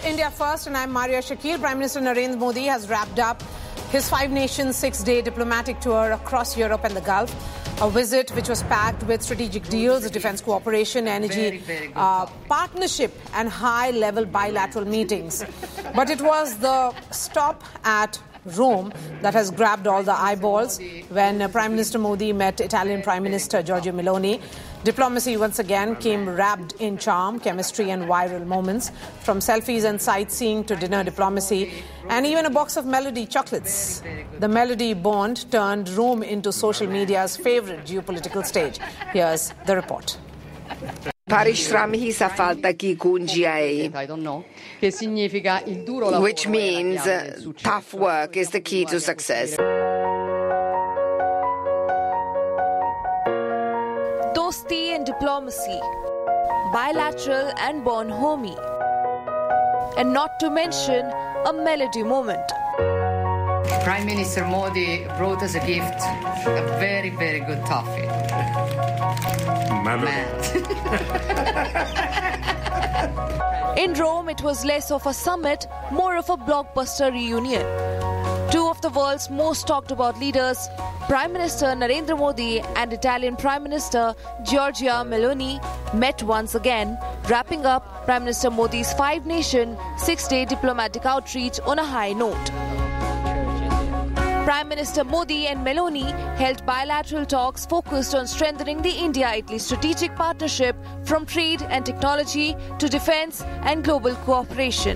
India First, and I'm Maria Shakir. Prime Minister Narendra Modi has wrapped up his 5-nation, 6-day diplomatic tour across Europe and the Gulf. A visit which was packed with strategic deals, defense cooperation, energy partnership and high-level bilateral meetings. But it was the stop at Rome that has grabbed all the eyeballs when Prime Minister Modi met Italian Prime Minister Giorgia Meloni. Diplomacy once again came wrapped in charm, chemistry and viral moments, from selfies and sightseeing to dinner diplomacy and even a box of Melody chocolates. The Melody bond turned Rome into social media's favorite geopolitical stage. Here's the report. Parishram hi safalta ki kunji hai, which means tough work is the key to success. Dosti and diplomacy, bilateral and bonhomie, and not to mention a Melody moment. Prime Minister Modi brought us a gift, a very, very good toffee. In Rome, it was less of a summit, more of a blockbuster reunion. Two of the world's most talked about leaders, Prime Minister Narendra Modi and Italian Prime Minister Giorgia Meloni, met once again, wrapping up Prime Minister Modi's 5-nation, 6-day diplomatic outreach on a high note. Prime Minister Modi and Meloni held bilateral talks focused on strengthening the India-Italy strategic partnership, from trade and technology to defense and global cooperation.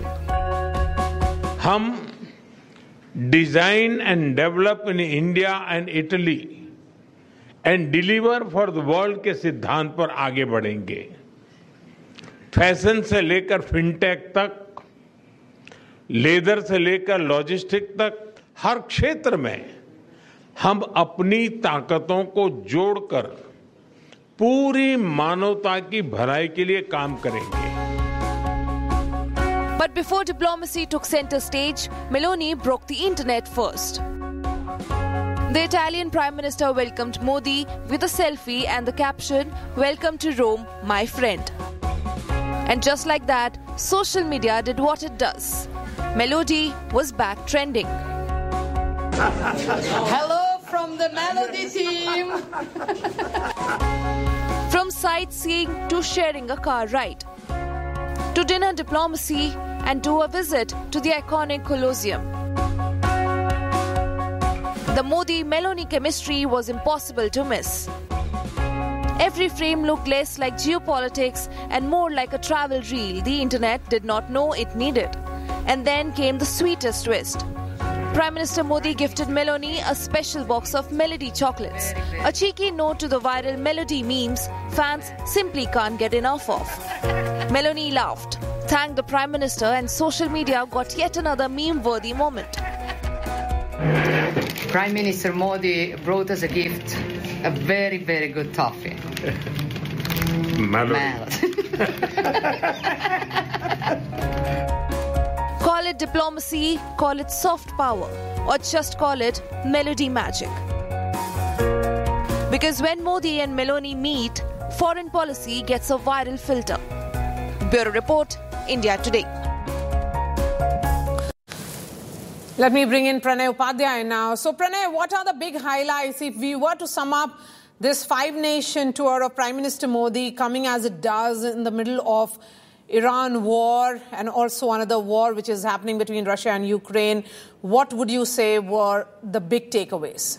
हम design and develop in India and Italy and deliver for the world के सिद्धांत पर आगे बढ़ेंगे. Fashion से लेकर fintech तक, leather से लेकर लॉजिस्टिक तक, हर क्षेत्र में हम अपनी ताकतों को जोड़कर पूरी मानवता की भलाई के लिए काम करेंगे. But before diplomacy took center stage, Meloni broke the internet first. The Italian Prime Minister welcomed Modi with a selfie and the caption, "Welcome to Rome, my friend." And just like that, social media did what it does. Melody was back trending. Hello from the Melody team. From sightseeing to sharing a car ride, to dinner diplomacy and to a visit to the iconic Colosseum. The Modi-Meloni chemistry was impossible to miss. Every frame looked less like geopolitics and more like a travel reel the internet did not know it needed. And then came the sweetest twist. Prime Minister Modi gifted Meloni a special box of Melody chocolates, a cheeky note to the viral Melody memes fans simply can't get enough of. Meloni laughed, thanked the Prime Minister, and social media got yet another meme-worthy moment. Prime Minister Modi brought us a gift, a very, very good toffee. Call it diplomacy, call it soft power, or just call it Melody magic. Because when Modi and Meloni meet, foreign policy gets a viral filter. Bureau Report, India Today. Let me bring in Pranay Upadhyay now. So Pranay, what are the big highlights if we were to sum up this 5-nation tour of Prime Minister Modi coming as it does in the middle of Iran war and also another war which is happening between Russia and Ukraine? What would you say were the big takeaways?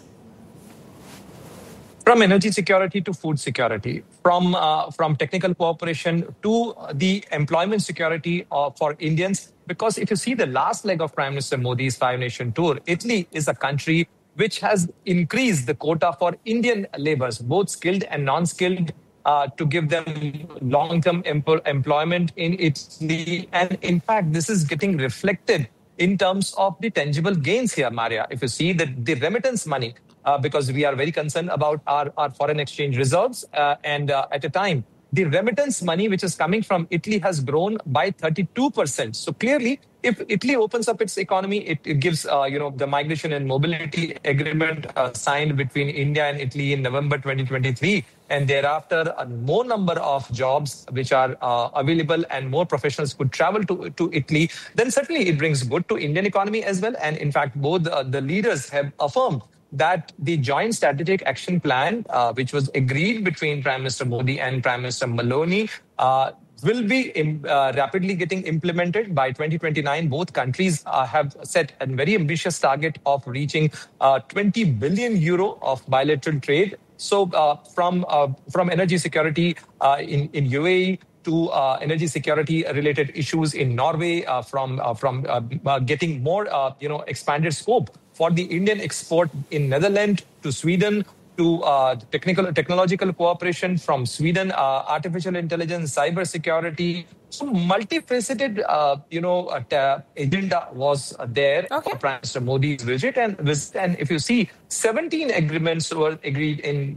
From energy security to food security, from technical cooperation to the employment security for Indians. Because if you see the last leg of Prime Minister Modi's 5-nation tour, Italy is a country which has increased the quota for Indian laborers, both skilled and non-skilled, to give them long-term employment in Italy. And in fact, this is getting reflected in terms of the tangible gains here, Maria. If you see that the remittance money, because we are very concerned about our foreign exchange reserves, and at a time, the remittance money which is coming from Italy has grown by 32%. So clearly, if Italy opens up its economy, it gives, the migration and mobility agreement signed between India and Italy in November 2023. and thereafter a more number of jobs which are available and more professionals could travel to Italy, then certainly it brings good to Indian economy as well. And in fact, both the leaders have affirmed that the joint strategic action plan, which was agreed between Prime Minister Modi and Prime Minister Meloni, will be rapidly getting implemented by 2029. Both countries have set a very ambitious target of reaching 20 billion euro of bilateral trade. So from energy security in UAE to energy security related issues in Norway, from getting more expanded scope for the Indian export in Netherlands to Sweden, to technological cooperation from Sweden, artificial intelligence, cyber security. So multifaceted, agenda was there for Prime Minister Modi's visit, and if you see, 17 agreements were agreed in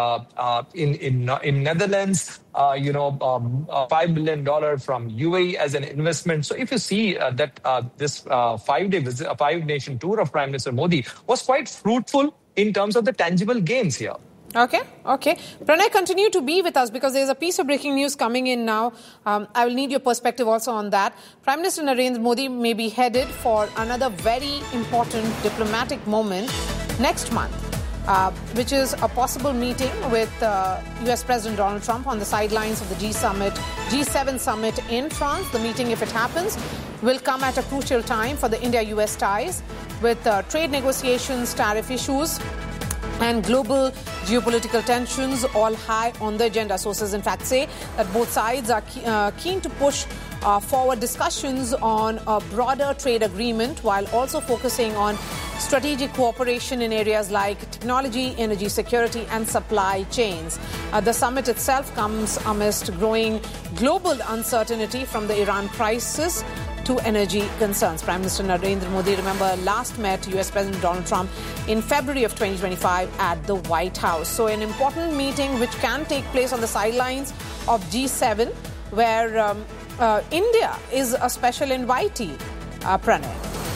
Netherlands. $5 billion from UAE as an investment. So if you see that this 5-day visit, a 5-nation tour of Prime Minister Modi was quite fruitful in terms of the tangible gains here. Okay. Pranay, continue to be with us because there's a piece of breaking news coming in now. I will need your perspective also on that. Prime Minister Narendra Modi may be headed for another very important diplomatic moment next month, which is a possible meeting with US President Donald Trump on the sidelines of the G7 summit in France. The meeting, if it happens, will come at a crucial time for the India-US ties, with trade negotiations, tariff issues, and global geopolitical tensions all high on the agenda. Sources, in fact, say that both sides are keen to push forward discussions on a broader trade agreement while also focusing on strategic cooperation in areas like technology, energy security and supply chains. The summit itself comes amidst growing global uncertainty from the Iran crisis to energy concerns. Prime Minister Narendra Modi, remember, last met US President Donald Trump in February of 2025 at the White House. So an important meeting which can take place on the sidelines of G7, where India is a special invitee. Pranay.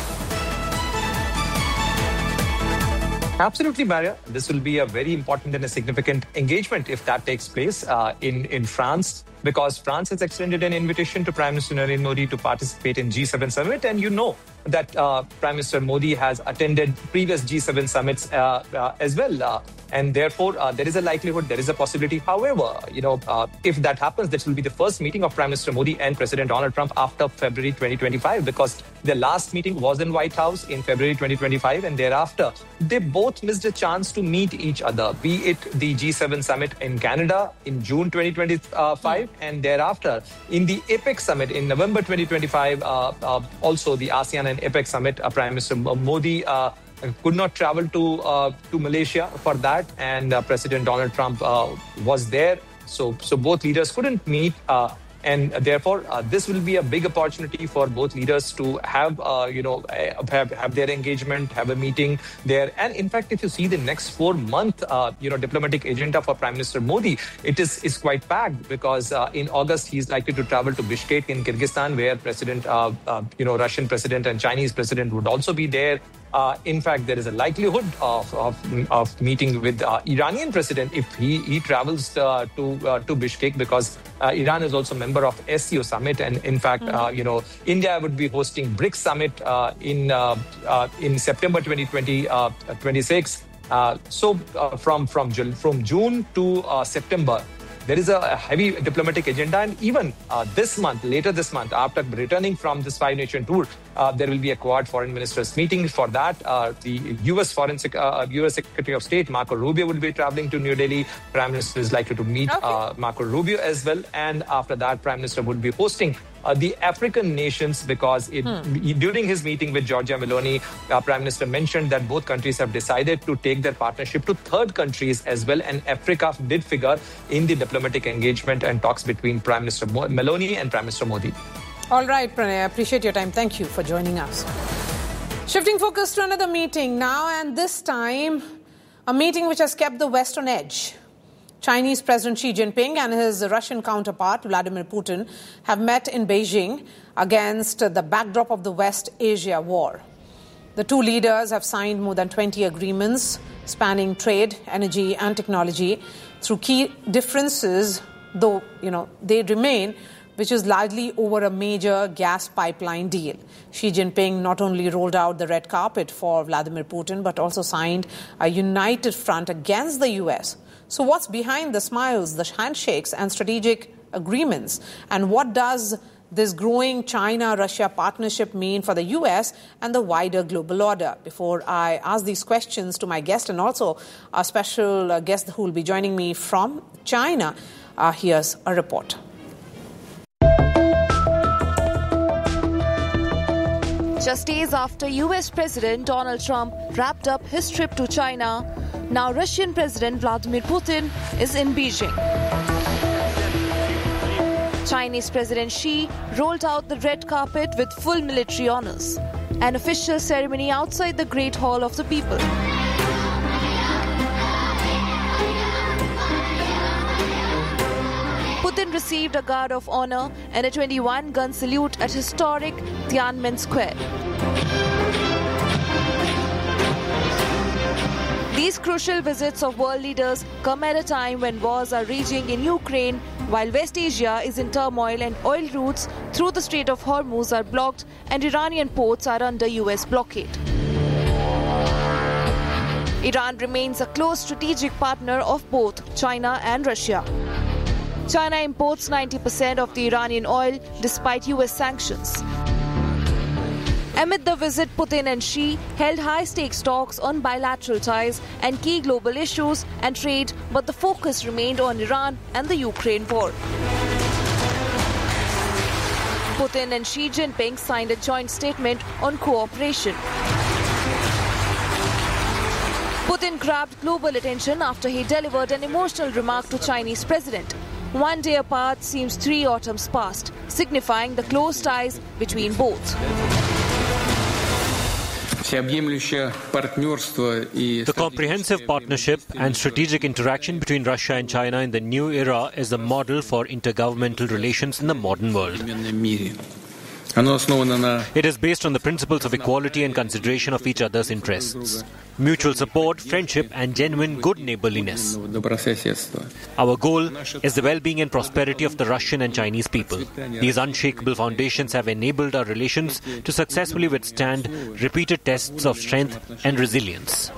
Absolutely, Maria. This will be a very important and a significant engagement if that takes place in France, because France has extended an invitation to Prime Minister Narendra Modi to participate in G7 summit. And you know that Prime Minister Modi has attended previous G7 summits as well. And therefore, there is a likelihood, there is a possibility. However, if that happens, this will be the first meeting of Prime Minister Modi and President Donald Trump after February 2025, because their last meeting was in White House in February 2025. And thereafter, they both missed a chance to meet each other, be it the G7 summit in Canada in June 2025, and thereafter in the APEC summit in November 2025, also the ASEAN and APEC summit. Prime Minister Modi could not travel to Malaysia for that, and President Donald Trump was there. So both leaders couldn't meet, and therefore this will be a big opportunity for both leaders to have their engagement, have a meeting there. And in fact, if you see the next 4-month diplomatic agenda for Prime Minister Modi, it is quite packed, because in August he's likely to travel to Bishkek in Kyrgyzstan, where Russian president and Chinese president would also be there. In fact, there is a likelihood of meeting with Iranian president if he travels to Bishkek, because Iran is also a member of SCO summit, and in fact, India would be hosting BRICS summit in September 2026. So from June to September, there is a heavy diplomatic agenda, and even later this month, after returning from this 5-nation tour, there will be a Quad foreign ministers meeting. For that, the U.S. Secretary of State Marco Rubio will be traveling to New Delhi. Prime Minister is likely to meet Marco Rubio as well, and after that, Prime Minister would be hosting the African nations, because during his meeting with Giorgia Meloni, Prime Minister mentioned that both countries have decided to take their partnership to third countries as well, and Africa did figure in the diplomatic engagement and talks between Prime Minister Meloni and Prime Minister Modi. All right, Pranay, I appreciate your time. Thank you for joining us. Shifting focus to another meeting now, and this time a meeting which has kept the West on edge. Chinese President Xi Jinping and his Russian counterpart, Vladimir Putin, have met in Beijing against the backdrop of the West Asia war. The two leaders have signed more than 20 agreements spanning trade, energy and technology, through key differences, though, they remain, which is largely over a major gas pipeline deal. Xi Jinping not only rolled out the red carpet for Vladimir Putin, but also signed a united front against the U.S. So what's behind the smiles, the handshakes and strategic agreements? And what does this growing China-Russia partnership mean for the U.S. and the wider global order? Before I ask these questions to my guest and also a special guest who will be joining me from China, here's a report. Just days after US President Donald Trump wrapped up his trip to China, now Russian President Vladimir Putin is in Beijing. Chinese President Xi rolled out the red carpet with full military honors, an official ceremony outside the Great Hall of the People. Putin received a guard of honor and a 21-gun salute at historic Tiananmen Square. These crucial visits of world leaders come at a time when wars are raging in Ukraine, while West Asia is in turmoil and oil routes through the Strait of Hormuz are blocked and Iranian ports are under US blockade. Iran remains a close strategic partner of both China and Russia. China imports 90% of the Iranian oil despite US sanctions. Amid the visit, Putin and Xi held high-stakes talks on bilateral ties and key global issues and trade, but the focus remained on Iran and the Ukraine war. Putin and Xi Jinping signed a joint statement on cooperation. Putin grabbed global attention after he delivered an emotional remark to Chinese president. One day apart seems 3 autumns past, signifying the close ties between both. The comprehensive partnership and strategic interaction between Russia and China in the new era is the model for intergovernmental relations in the modern world. It is based on the principles of equality and consideration of each other's interests, mutual support, friendship, and genuine good neighborliness. Our goal is the well-being and prosperity of the Russian and Chinese people. These unshakable foundations have enabled our relations to successfully withstand repeated tests of strength and resilience.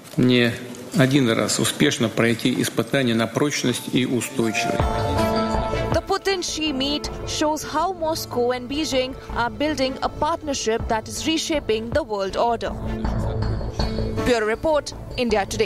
The Putin-Xi meet shows how Moscow and Beijing are building a partnership that is reshaping the world order. Bureau Report, India Today.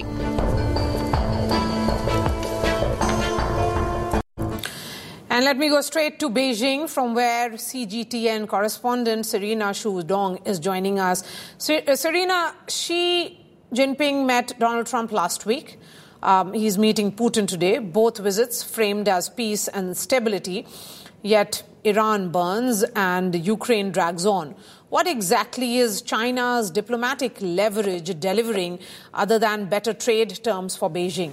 And let me go straight to Beijing, from where CGTN correspondent Serena Shu-Dong is joining us. Serena, Xi Jinping met Donald Trump last week. He's meeting Putin today. Both visits framed as peace and stability. Yet Iran burns and Ukraine drags on. What exactly is China's diplomatic leverage delivering other than better trade terms for Beijing?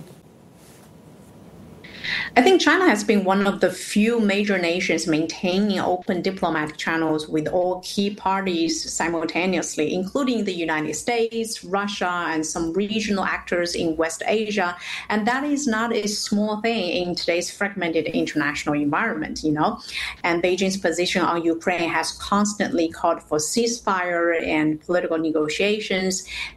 I think China has been one of the few major nations maintaining open diplomatic channels with all key parties simultaneously, including the United States, Russia, and some regional actors in West Asia. And that is not a small thing in today's fragmented international environment, And Beijing's position on Ukraine has constantly called for ceasefire and political negotiations.